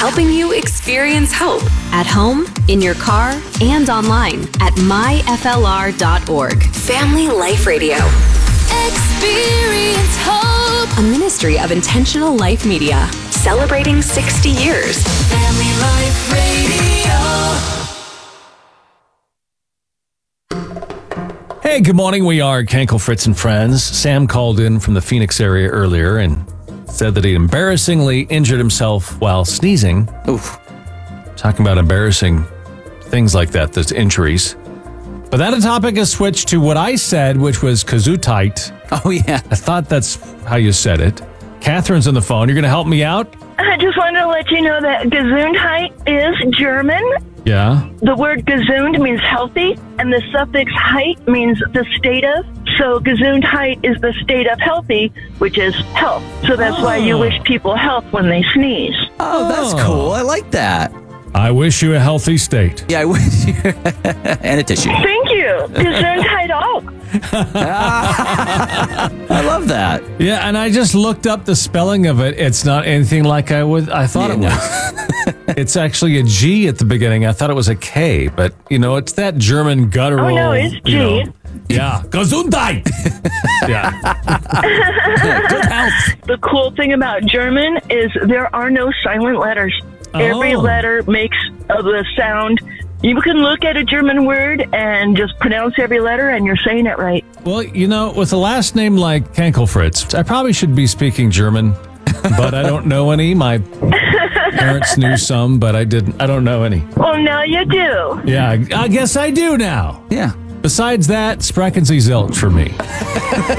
helping you experience hope at home, in your car, and online at myflr.org. Family Life Radio. Experience hope. A ministry of Intentional Life Media. Celebrating 60 years. Family Life Radio. Hey, good morning. We are Kenkel, Fritz, and Friends. Sam called in from the Phoenix area earlier and said that he embarrassingly injured himself while sneezing. Oof. Talking about embarrassing things like that, those injuries. But that topic has switched to what I said, which was Gesundheit. Oh, yeah. I thought that's how you said it. Catherine's on the phone. You're going to help me out? I just wanted to let you know that Gesundheit is German. Yeah. The word gesund means healthy, and the suffix heit means the state of. So Gesundheit is the state of healthy, which is health. So that's why you wish people health when they sneeze. Oh, that's cool. I like that. I wish you a healthy state. Yeah, I wish you... and a tissue. Thank you. Gesundheit auch. I love that. Yeah, and I just looked up the spelling of it. It's not anything like I thought it was. It's actually a G at the beginning. I thought it was a K, but, it's that German guttural... Oh, no, it's G. Yeah. Gesundheit! Yeah. Good health. The cool thing about German is there are no silent letters. Every letter makes the sound. You can look at a German word and just pronounce every letter and you're saying it right. Well, with a last name like Kenkel Fritz, I probably should be speaking German, but I don't know any. My parents knew some, but I don't know any. Well, now you do. Yeah, I guess I do now. Yeah. Besides that, Sprechen Sie Zilch for me.